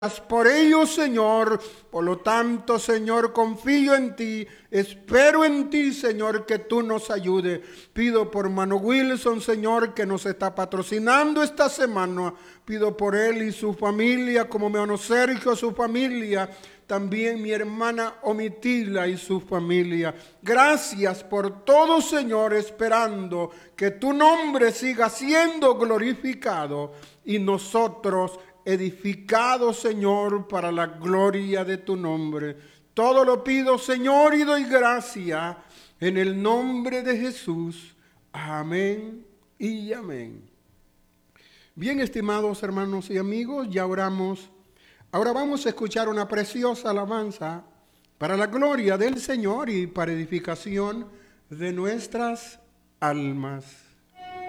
por ello, Señor. Por lo tanto, Señor, confío en ti, espero en ti, Señor, que tú nos ayudes. Pido por Mano Wilson, Señor, que nos está patrocinando esta semana. Pido por él y su familia, como mi hermano Sergio, su familia. También mi hermana Omitila y su familia. Gracias por todo, Señor, esperando que tu nombre siga siendo glorificado y nosotros edificado, Señor, para la gloria de tu nombre. Todo lo pido, Señor, y doy gracia en el nombre de Jesús. Amén y amén. Bien, estimados hermanos y amigos, ya oramos. Ahora vamos a escuchar una preciosa alabanza para la gloria del Señor y para edificación de nuestras almas.